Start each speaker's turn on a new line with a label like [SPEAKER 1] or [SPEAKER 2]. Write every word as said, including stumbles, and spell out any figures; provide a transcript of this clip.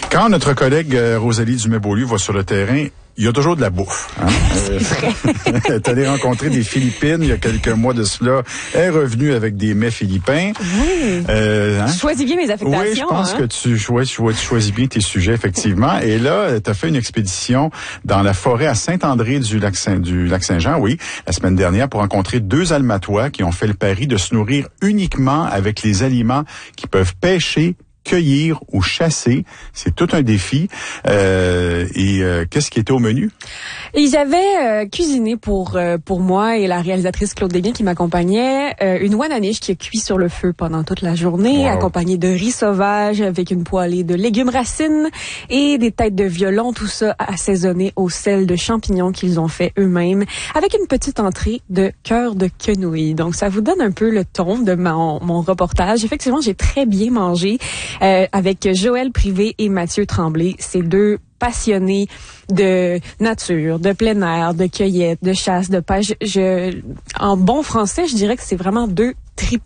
[SPEAKER 1] Quand notre collègue euh, Rosalie Dumais-Beaulieu va sur le terrain, il y a toujours de la bouffe. Hein? Elle est allée rencontrer des Philippines il y a quelques mois de cela. Elle est revenue avec des mets philippins.
[SPEAKER 2] Oui.
[SPEAKER 1] Euh, hein?
[SPEAKER 2] Je choisis bien mes affectations.
[SPEAKER 1] Oui, je pense
[SPEAKER 2] hein?
[SPEAKER 1] que tu choisis, tu choisis bien tes sujets, effectivement. Et là, tu as fait une expédition dans la forêt à Saint-André du lac Saint, du lac Saint-Jean, oui, la semaine dernière, pour rencontrer deux Almatois qui ont fait le pari de se nourrir uniquement avec les aliments qu'ils peuvent pêcher, cueillir ou chasser. C'est tout un défi. Euh, et euh, qu'est-ce qui était au menu?
[SPEAKER 2] Ils avaient euh, cuisiné pour euh, pour moi et la réalisatrice Claude Desbiens qui m'accompagnait euh, une ouananiche qui a cuit sur le feu pendant toute la journée,
[SPEAKER 1] wow.
[SPEAKER 2] accompagnée de riz sauvage avec une poêlée de légumes racines et des têtes de violon, tout ça assaisonné au sel de champignons qu'ils ont fait eux-mêmes, avec une petite entrée de cœur de quenouille. Donc ça vous donne un peu le ton de mon, mon reportage. Effectivement, j'ai très bien mangé euh, avec Joël Privé et Mathieu Tremblay, ces deux passionnés de nature, de plein air, de cueillette, de chasse, de pêche. Je, en bon français, je dirais que c'est vraiment deux tripes